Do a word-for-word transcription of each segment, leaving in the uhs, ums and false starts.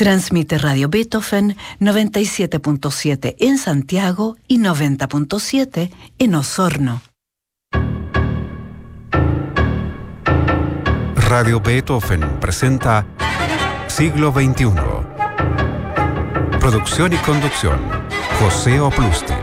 Transmite Radio Beethoven noventa y siete punto siete en Santiago y noventa punto siete en Osorno. Radio Beethoven presenta Siglo veintiuno. Producción y conducción, José Oplustil.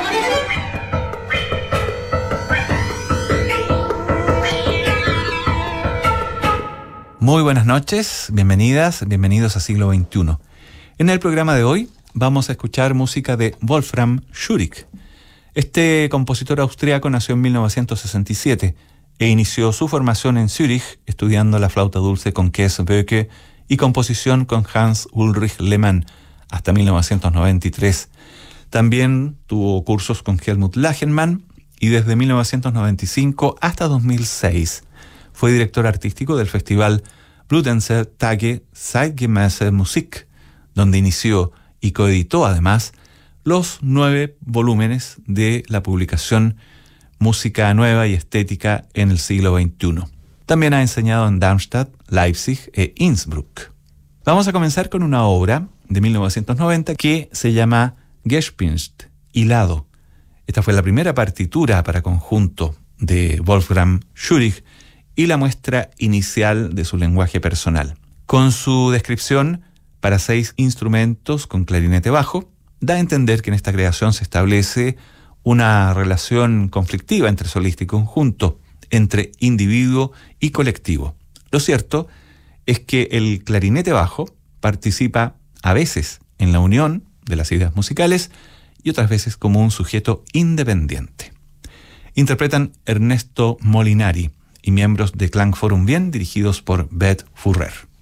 Muy buenas noches, bienvenidas, bienvenidos a Siglo veintiuno. En el programa de hoy vamos a escuchar música de Wolfram Schürich. Este compositor austriaco nació en mil novecientos sesenta y siete e inició su formación en Zúrich estudiando la flauta dulce con Kees Böke y composición con Hans Ulrich Lehmann hasta mil novecientos noventa y tres. También tuvo cursos con Helmut Lachenmann y desde mil novecientos noventa y cinco hasta dos mil seis fue director artístico del festival Bludenzer Tage Zeitgemäße Musik, donde inició y coeditó además los nueve volúmenes de la publicación Música Nueva y Estética en el siglo veintiuno. También ha enseñado en Darmstadt, Leipzig e Innsbruck. Vamos a comenzar con una obra de mil novecientos noventa que se llama Gespinst, hilado. Esta fue la primera partitura para conjunto de Wolfram Schürich y la muestra inicial de su lenguaje personal. Con su descripción para seis instrumentos con clarinete bajo, da a entender que en esta creación se establece una relación conflictiva entre solista y conjunto, entre individuo y colectivo. Lo cierto es que el clarinete bajo participa a veces en la unión de las ideas musicales y otras veces como un sujeto independiente. Interpretan Ernesto Molinari y miembros de Klangforum Wien dirigidos por Beth Furrer.